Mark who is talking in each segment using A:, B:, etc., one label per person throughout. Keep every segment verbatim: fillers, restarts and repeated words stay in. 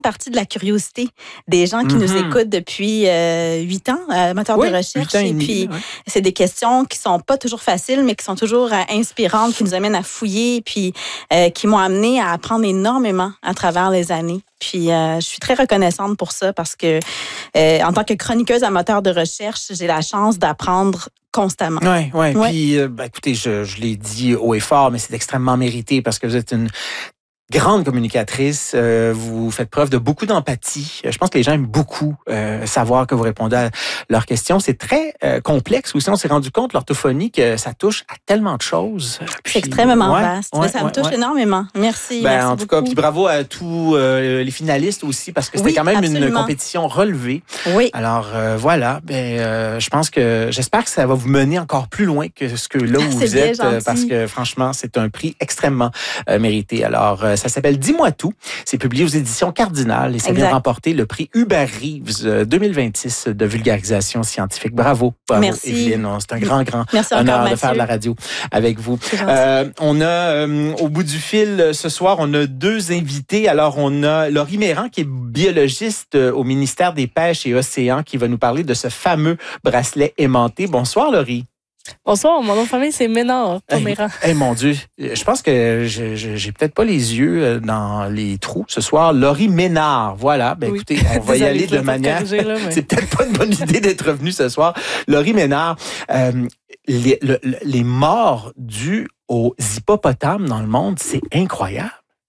A: partie de la curiosité des gens qui mm-hmm. nous écoutent depuis huit euh, ans, euh, moteurs
B: oui,
A: de recherche.
B: Et,
A: et puis,
B: ouais.
A: c'est des questions qui sont pas toujours faciles, mais qui sont toujours euh, inspirantes, qui nous amènent à fouiller, puis euh, qui m'ont amené à apprendre énormément à travers les années. Puis, euh, je suis très reconnaissante pour ça parce que, euh, en tant que chroniqueuse à moteur de recherche, j'ai la chance d'apprendre constamment.
B: Oui, oui.
A: Ouais.
B: Puis, euh, ben, écoutez, je, je l'ai dit haut et fort, mais c'est extrêmement mérité parce que vous êtes une grande communicatrice, euh, vous faites preuve de beaucoup d'empathie. Je pense que les gens aiment beaucoup euh, savoir que vous répondez à leurs questions. C'est très euh, complexe aussi. On s'est rendu compte, l'orthophonie, que ça touche à tellement de choses.
A: C'est extrêmement
B: ouais,
A: vaste.
B: Ouais,
A: ça
B: ouais,
A: me touche
B: ouais.
A: énormément. Merci.
B: Ben,
A: merci
B: en
A: beaucoup.
B: tout cas, puis bravo à tous euh, les finalistes aussi, parce que c'était
A: oui,
B: quand même
A: absolument.
B: une compétition relevée.
A: Oui.
B: Alors euh, voilà, ben euh, je pense que j'espère que ça va vous mener encore plus loin que ce que là où vous êtes,
A: gentil.
B: parce que franchement, c'est un prix extrêmement euh, mérité. Alors, euh, ça s'appelle Dis-moi tout. C'est publié aux éditions Cardinal et ça
A: exact.
B: vient remporter le prix Hubert Reeves deux mille vingt-six de vulgarisation scientifique. Bravo, bravo
A: Merci.
B: Evelyne. C'est un grand, grand
A: Merci
B: honneur
A: encore,
B: de
A: Mathieu.
B: faire de la radio avec vous. Euh, on a, euh, au bout du fil, ce soir, on a deux invités. Alors, on a Laurie Mérand, qui est biologiste au ministère des Pêches et Océans, qui va nous parler de ce fameux bracelet aimanté. Bonsoir, Laurie.
C: Bonsoir, mon nom de famille, c'est Ménard, pas
B: hey,
C: Mérand.
B: Hey, mon Dieu, je pense que je, je, j'ai peut-être pas les yeux dans les trous ce soir. Laurie Ménard, voilà. Ben, oui. Écoutez, on va y aller de manière... Là, mais... C'est peut-être pas une bonne idée d'être revenu ce soir. Laurie Ménard, euh, les, le, les morts dues aux hippopotames dans le monde, c'est incroyable.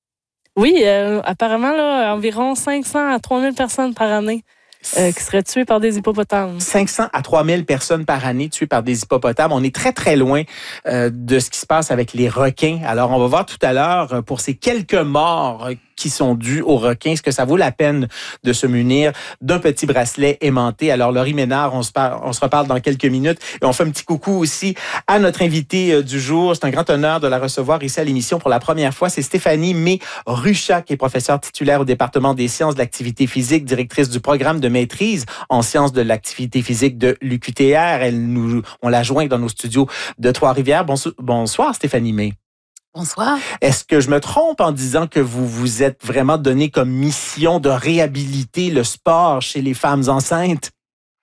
C: Oui, euh, apparemment, là, environ cinq cents à trois mille personnes par année. Euh, qui seraient tués par des hippopotames.
B: cinq cents à trois mille personnes par année tuées par des hippopotames. On est très, très loin euh, de ce qui se passe avec les requins. Alors, on va voir tout à l'heure, pour ces quelques morts qui sont dus aux requins, est-ce que ça vaut la peine de se munir d'un petit bracelet aimanté? Alors, Laurie Ménard, on se, parle, on se reparle dans quelques minutes. Et on fait un petit coucou aussi à notre invitée du jour. C'est un grand honneur de la recevoir ici à l'émission pour la première fois. C'est Stéphanie May-Ruchat, qui est professeure titulaire au département des sciences de l'activité physique, directrice du programme de maîtrise en sciences de l'activité physique de l'U Q T R. Elle nous, on l'a joint dans nos studios de Trois-Rivières. Bonsoir, Stéphanie May.
D: Bonsoir.
B: Est-ce que je me trompe en disant que vous vous êtes vraiment donné comme mission de réhabiliter le sport chez les femmes enceintes?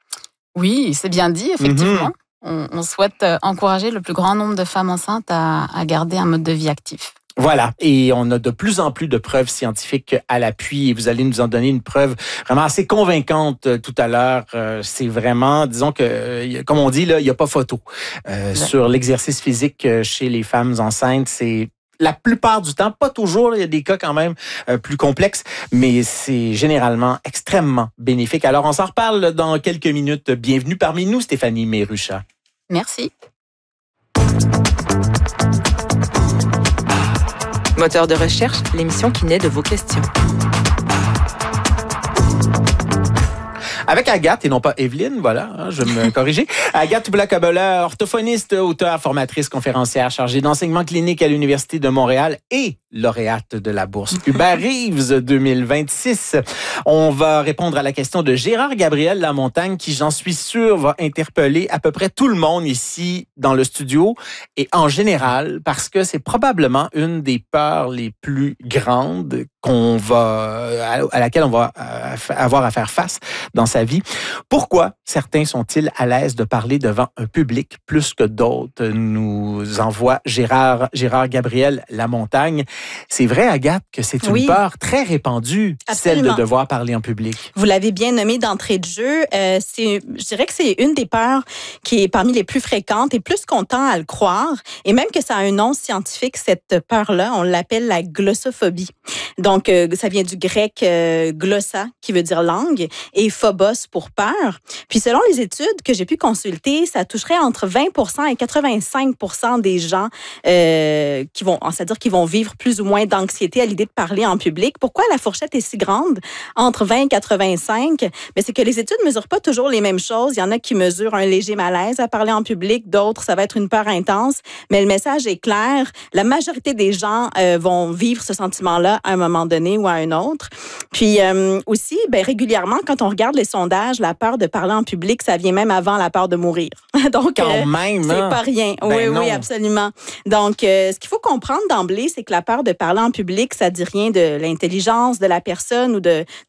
D: Oui, c'est bien dit, effectivement. Mm-hmm. On, on souhaite encourager le plus grand nombre de femmes enceintes à, à garder un mode de vie actif.
B: Voilà, et on a de plus en plus de preuves scientifiques à l'appui et vous allez nous en donner une preuve vraiment assez convaincante euh, tout à l'heure. Euh, c'est vraiment, disons que, euh, comme on dit, là, il n'y a pas photo. Euh, ouais. Sur l'exercice physique chez les femmes enceintes, c'est la plupart du temps, pas toujours, il y a des cas quand même euh, plus complexes, mais c'est généralement extrêmement bénéfique. Alors, on s'en reparle dans quelques minutes. Bienvenue parmi nous, Stéphanie May-Ruchat.
D: Merci.
E: Moteur de recherche, l'émission qui naît de vos questions.
B: Avec Agathe, et non pas Evelyne, voilà, hein, je vais me corriger. Agathe Black-Abela, orthophoniste, auteure, formatrice, conférencière, chargée d'enseignement clinique à l'Université de Montréal et lauréate de la bourse Hubert Reeves deux mille vingt-six. On va répondre à la question de Gérard Gabriel Lamontagne, qui, j'en suis sûr, va interpeller à peu près tout le monde ici dans le studio et en général, parce que c'est probablement une des peurs les plus grandes qu'on va, à laquelle on va avoir à faire face dans sa vie. Pourquoi certains sont-ils à l'aise de parler devant un public plus que d'autres, nous envoie Gérard, Gérard Gabriel Lamontagne. C'est vrai, Agathe, que c'est une oui. peur très répandue, Absolument. Celle de devoir parler en public.
A: Vous l'avez bien nommé d'entrée de jeu. Euh, c'est, je dirais que c'est une des peurs qui est parmi les plus fréquentes et plus qu'on tend à le croire. Et même que ça a un nom scientifique, cette peur-là, on l'appelle la glossophobie. Donc, euh, ça vient du grec euh, glossa, qui veut dire langue, et phobos pour peur. Puis, selon les études que j'ai pu consulter, ça toucherait entre vingt pour cent et quatre-vingt-cinq pour cent des gens euh, qui vont, c'est-à-dire qui vont vivre plus ou moins d'anxiété à l'idée de parler en public. Pourquoi la fourchette est si grande, entre vingt et quatre-vingt-cinq? Bien, c'est que les études ne mesurent pas toujours les mêmes choses. Il y en a qui mesurent un léger malaise à parler en public, d'autres, ça va être une peur intense. Mais le message est clair. La majorité des gens euh, vont vivre ce sentiment-là à un moment donné ou à un autre. Puis euh, aussi, aussi, ben, régulièrement, quand on regarde les sondages, la peur de parler en public, ça vient même avant la peur de mourir. Donc,
B: Quand
A: euh,
B: même,
A: c'est
B: hein?
A: pas rien.
B: Ben
A: oui,
B: non.
A: oui, absolument. Donc, euh, ce qu'il faut comprendre d'emblée, c'est que la peur de parler en public, ça dit rien de l'intelligence de la personne ou de